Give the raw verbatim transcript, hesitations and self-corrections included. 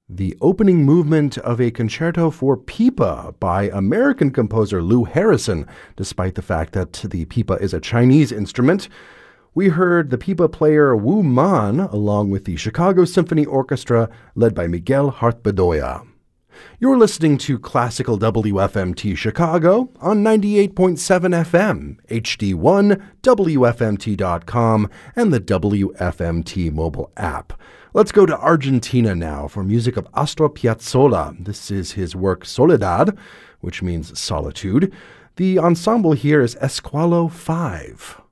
the opening movement of a concerto for pipa by American composer Lou Harrison, despite the fact that the pipa is a Chinese instrument. We heard the pipa player Wu Man, along with the Chicago Symphony Orchestra, led by Miguel Harth-Bedoya. You're listening to Classical W F M T Chicago on ninety-eight point seven F M, H D one, W F M T dot com, and the W F M T mobile app. Let's go to Argentina now for music of Astor Piazzolla. This is his work Soledad, which means solitude. The ensemble here is Esqualo five.